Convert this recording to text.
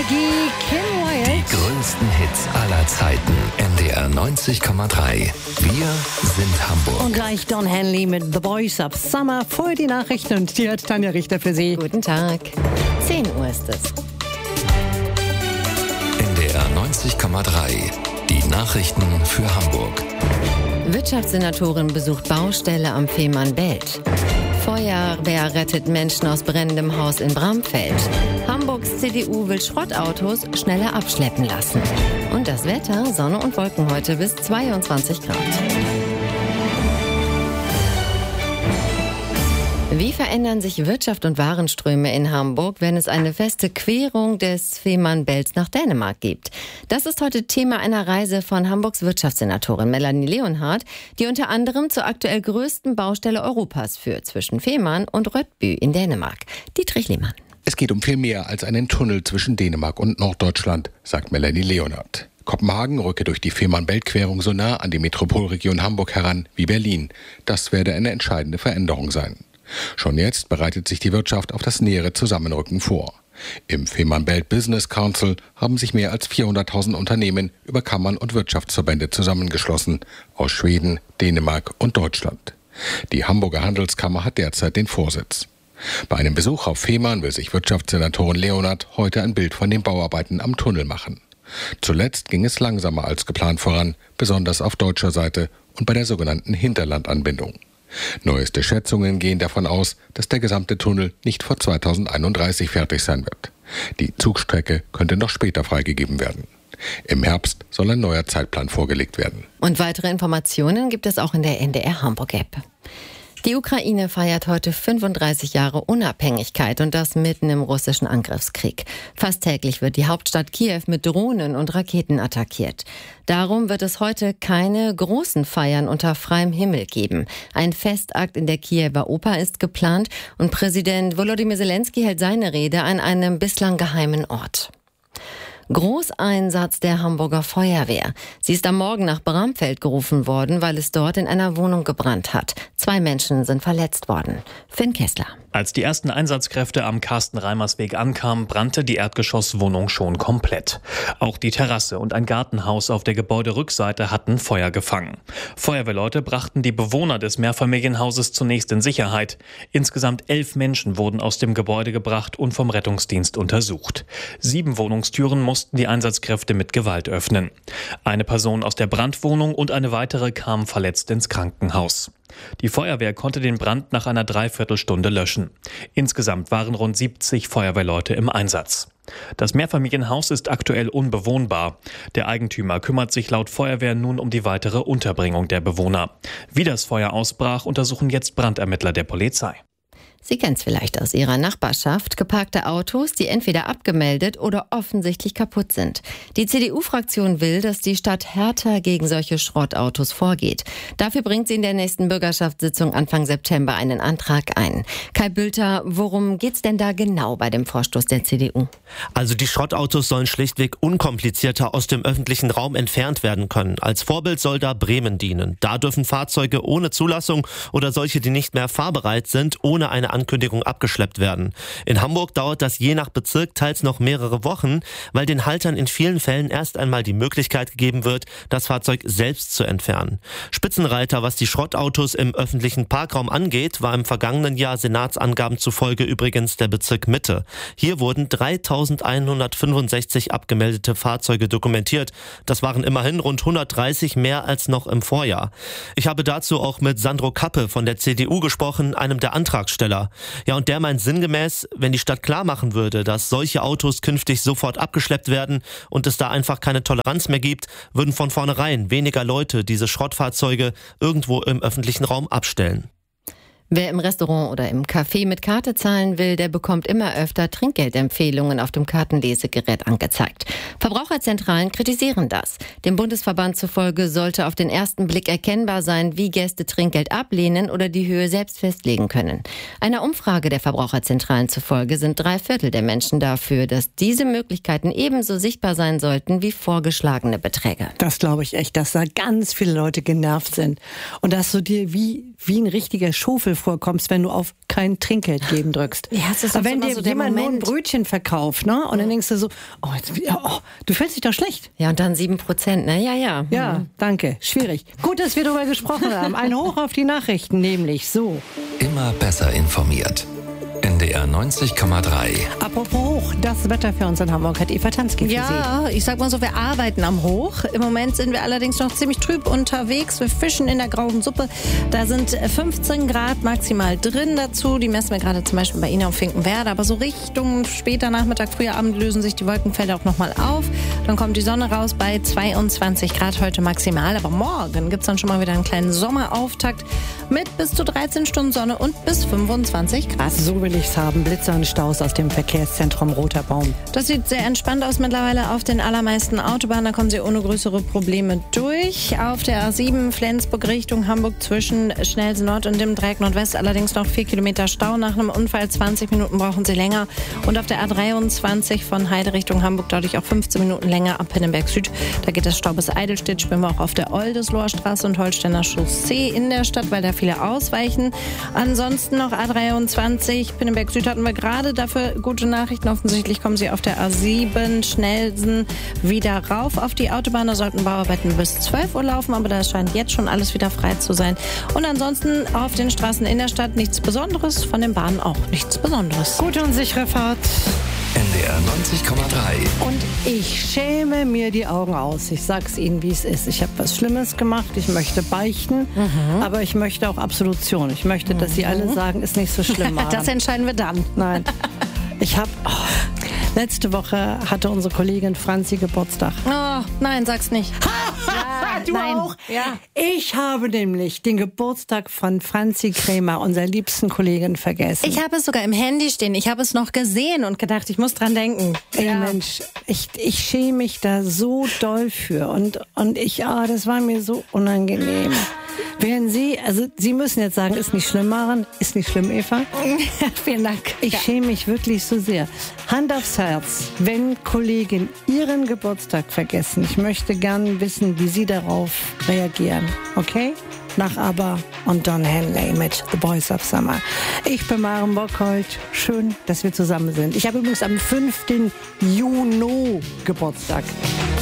Energie, Kim Wyatt. Die größten Hits aller Zeiten. NDR 90,3. Wir sind Hamburg. Und gleich Don Henley mit The Voice of Summer. Vorher die Nachrichten und die hat Tanja Richter für Sie. Guten Tag. 10 Uhr ist es. NDR 90,3. Die Nachrichten für Hamburg. Wirtschaftssenatorin besucht Baustelle am Fehmarnbelt. Feuerwehr rettet Menschen aus brennendem Haus in Bramfeld. Hamburgs CDU will Schrottautos schneller abschleppen lassen. Und das Wetter, Sonne und Wolken heute bis 22 Grad. Wie verändern sich Wirtschaft und Warenströme in Hamburg, wenn es eine feste Querung des Fehmarnbelts nach Dänemark gibt? Das ist heute Thema einer Reise von Hamburgs Wirtschaftssenatorin Melanie Leonhardt, die unter anderem zur aktuell größten Baustelle Europas führt, zwischen Fehmarn und Rødby in Dänemark. Dietrich Lehmann. Es geht um viel mehr als einen Tunnel zwischen Dänemark und Norddeutschland, sagt Melanie Leonhardt. Kopenhagen rücke durch die Fehmarnbelt-Querung so nah an die Metropolregion Hamburg heran wie Berlin. Das werde eine entscheidende Veränderung sein. Schon jetzt bereitet sich die Wirtschaft auf das nähere Zusammenrücken vor. Im Fehmarnbelt Business Council haben sich mehr als 400.000 Unternehmen über Kammern und Wirtschaftsverbände zusammengeschlossen, aus Schweden, Dänemark und Deutschland. Die Hamburger Handelskammer hat derzeit den Vorsitz. Bei einem Besuch auf Fehmarn will sich Wirtschaftssenatorin Leonhardt heute ein Bild von den Bauarbeiten am Tunnel machen. Zuletzt ging es langsamer als geplant voran, besonders auf deutscher Seite und bei der sogenannten Hinterlandanbindung. Neueste Schätzungen gehen davon aus, dass der gesamte Tunnel nicht vor 2031 fertig sein wird. Die Zugstrecke könnte noch später freigegeben werden. Im Herbst soll ein neuer Zeitplan vorgelegt werden. Und weitere Informationen gibt es auch in der NDR Hamburg-App. Die Ukraine feiert heute 35 Jahre Unabhängigkeit und das mitten im russischen Angriffskrieg. Fast täglich wird die Hauptstadt Kiew mit Drohnen und Raketen attackiert. Darum wird es heute keine großen Feiern unter freiem Himmel geben. Ein Festakt in der Kiewer Oper ist geplant und Präsident Volodymyr Zelensky hält seine Rede an einem bislang geheimen Ort. Großeinsatz der Hamburger Feuerwehr. Sie ist am Morgen nach Bramfeld gerufen worden, weil es dort in einer Wohnung gebrannt hat. 2 Menschen sind verletzt worden. Finn Kessler. Als die ersten Einsatzkräfte am Carsten-Reimers-Weg ankamen, brannte die Erdgeschosswohnung schon komplett. Auch die Terrasse und ein Gartenhaus auf der Gebäuderückseite hatten Feuer gefangen. Feuerwehrleute brachten die Bewohner des Mehrfamilienhauses zunächst in Sicherheit. Insgesamt 11 Menschen wurden aus dem Gebäude gebracht und vom Rettungsdienst untersucht. 7 Wohnungstüren mussten die Einsatzkräfte mit Gewalt öffnen. Eine Person aus der Brandwohnung und eine weitere kamen verletzt ins Krankenhaus. Die Feuerwehr konnte den Brand nach einer Dreiviertelstunde löschen. Insgesamt waren rund 70 Feuerwehrleute im Einsatz. Das Mehrfamilienhaus ist aktuell unbewohnbar. Der Eigentümer kümmert sich laut Feuerwehr nun um die weitere Unterbringung der Bewohner. Wie das Feuer ausbrach, untersuchen jetzt Brandermittler der Polizei. Sie kennt es vielleicht aus ihrer Nachbarschaft. Geparkte Autos, die entweder abgemeldet oder offensichtlich kaputt sind. Die CDU-Fraktion will, dass die Stadt härter gegen solche Schrottautos vorgeht. Dafür bringt sie in der nächsten Bürgerschaftssitzung Anfang September einen Antrag ein. Kai Bülter, worum geht's denn da genau bei dem Vorstoß der CDU? Also die Schrottautos sollen schlichtweg unkomplizierter aus dem öffentlichen Raum entfernt werden können. Als Vorbild soll da Bremen dienen. Da dürfen Fahrzeuge ohne Zulassung oder solche, die nicht mehr fahrbereit sind, ohne eine Ankündigung abgeschleppt werden. In Hamburg dauert das je nach Bezirk teils noch mehrere Wochen, weil den Haltern in vielen Fällen erst einmal die Möglichkeit gegeben wird, das Fahrzeug selbst zu entfernen. Spitzenreiter, was die Schrottautos im öffentlichen Parkraum angeht, war im vergangenen Jahr Senatsangaben zufolge übrigens der Bezirk Mitte. Hier wurden 3.165 abgemeldete Fahrzeuge dokumentiert. Das waren immerhin rund 130 mehr als noch im Vorjahr. Ich habe dazu auch mit Sandro Kappe von der CDU gesprochen, einem der Antragsteller. Ja, und der meint sinngemäß, wenn die Stadt klar machen würde, dass solche Autos künftig sofort abgeschleppt werden und es da einfach keine Toleranz mehr gibt, würden von vornherein weniger Leute diese Schrottfahrzeuge irgendwo im öffentlichen Raum abstellen. Wer im Restaurant oder im Café mit Karte zahlen will, der bekommt immer öfter Trinkgeldempfehlungen auf dem Kartenlesegerät angezeigt. Verbraucherzentralen kritisieren das. Dem Bundesverband zufolge sollte auf den ersten Blick erkennbar sein, wie Gäste Trinkgeld ablehnen oder die Höhe selbst festlegen können. Einer Umfrage der Verbraucherzentralen zufolge sind 3/4 der Menschen dafür, dass diese Möglichkeiten ebenso sichtbar sein sollten wie vorgeschlagene Beträge. Das glaube ich echt, dass da ganz viele Leute genervt sind. Und dass du dir wie wie ein richtiger Schofel vorkommst, wenn du auf kein Trinkgeld geben drückst. Ja, es ist aber wenn dir so jemand nur ein Brötchen verkauft, ne? Und dann denkst du so, du fühlst dich doch schlecht. Ja, und dann 7%, ne? Ja. Ja, danke. Schwierig. Gut, dass wir darüber gesprochen haben. Ein Hoch auf die Nachrichten, nämlich so. Immer besser informiert. NDR 90,3. Apropos Hoch, das Wetter für uns in Hamburg hat Eva Tansky für Sie. Ja, ich sag mal so, wir arbeiten am Hoch. Im Moment sind wir allerdings noch ziemlich trüb unterwegs. Wir fischen in der grauen Suppe. Da sind 15 Grad maximal drin dazu. Die messen wir gerade zum Beispiel bei Ihnen auf Finkenwerder. Aber so Richtung später Nachmittag, früher Abend lösen sich die Wolkenfelder auch nochmal auf. Dann kommt die Sonne raus bei 22 Grad heute maximal. Aber morgen gibt es dann schon mal wieder einen kleinen Sommerauftakt mit bis zu 13 Stunden Sonne und bis 25 Grad. So will ich's haben. Blitzer und Staus aus dem Verkehrszentrum Roter Baum. Das sieht sehr entspannt aus mittlerweile auf den allermeisten Autobahnen. Da kommen Sie ohne größere Probleme durch. Auf der A7 Flensburg Richtung Hamburg zwischen Schnellsen Nord und dem Dreieck Nordwest allerdings noch 4 Kilometer Stau. Nach einem Unfall 20 Minuten brauchen Sie länger. Und auf der A23 von Heide Richtung Hamburg dadurch auch 15 Minuten länger ab Pinneberg Süd. Da geht das Stau bis Eidelstedt. Spielen wir auch auf der Oldesloher Straße und Holsteiner Chaussee in der Stadt, weil da viele ausweichen. Ansonsten noch A23 Pinneberg Süd hatten wir gerade. Dafür gute Nachrichten. Offensichtlich kommen Sie auf der A7 Schnellsen wieder rauf auf die Autobahn. Da sollten Bauarbeiten bis 12 Uhr laufen, aber da scheint jetzt schon alles wieder frei zu sein. Und ansonsten auf den Straßen in der Stadt nichts Besonderes, von den Bahnen auch nichts Besonderes. Gute und sichere Fahrt. NDR 90,3. Und ich schäme mir die Augen aus. Ich sag's Ihnen, wie es ist. Ich habe was Schlimmes gemacht. Ich möchte beichten, aber ich möchte auch Absolution. Ich möchte, dass Sie alle sagen, ist nicht so schlimm. Maren. Das entscheiden wir dann. Nein. Letzte Woche hatte unsere Kollegin Franzi Geburtstag. Oh, nein, sag's nicht. Du nein. auch? Ja. Ich habe nämlich den Geburtstag von Franzi Krämer, unserer liebsten Kollegin, vergessen. Ich habe es sogar im Handy stehen. Ich habe es noch gesehen und gedacht, ich muss dran denken. Ey, Mensch, ich schäme mich da so doll für. Und das war mir so unangenehm. Während Sie müssen jetzt sagen, ist nicht schlimm, Maren, ist nicht schlimm, Eva. Vielen Dank. Ich schäme mich wirklich so sehr. Hand aufs Herz, wenn Kollegen ihren Geburtstag vergessen. Ich möchte gern wissen, wie Sie darauf reagieren. Okay? Nach ABBA und Don Henley mit The Boys of Summer. Ich bin Maren Bockholt. Schön, dass wir zusammen sind. Ich habe übrigens am 5. Juni Geburtstag.